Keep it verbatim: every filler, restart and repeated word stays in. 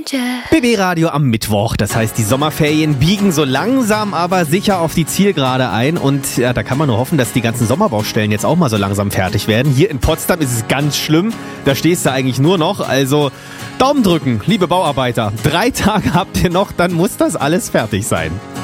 B B-Radio am Mittwoch, das heißt, die Sommerferien biegen so langsam, aber sicher auf die Zielgerade ein und ja, da kann man nur hoffen, dass die ganzen Sommerbaustellen jetzt auch mal so langsam fertig werden. Hier in Potsdam ist es ganz schlimm, da stehst du eigentlich nur noch, also Daumen drücken, liebe Bauarbeiter. Drei Tage habt ihr noch, dann muss das alles fertig sein.